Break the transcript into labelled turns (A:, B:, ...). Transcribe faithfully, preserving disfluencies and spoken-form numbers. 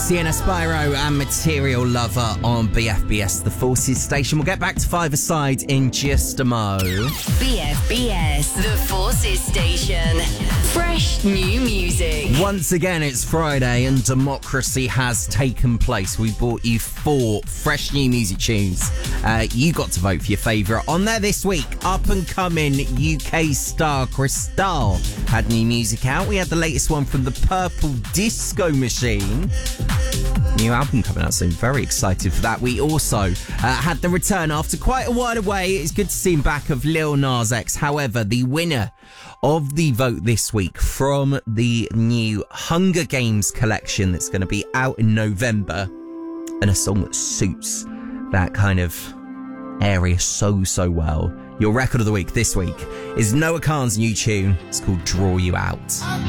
A: Sienna Spyro and Material Lover on B F B S, the Forces Station. We'll get back to Five Aside in just a mo.
B: B F B S, the Forces Station. Fresh new music.
A: Once again, it's Friday and democracy has taken place. We brought you four fresh new music tunes. Uh, you got to vote for your favourite. On there this week, up-and-coming U K star Krystal had new music out. We had the latest one from the Purple Disco Machine. New album coming out soon. Very excited for that. We also uh, had the return after quite a while away. It's good to see him back of Lil Nas X. However, the winner of the vote this week from the new Hunger Games collection that's going to be out in November, and a song that suits that kind of area so, so well. Your record of the week this week is Noah Kahan's new tune. It's called Draw You Out.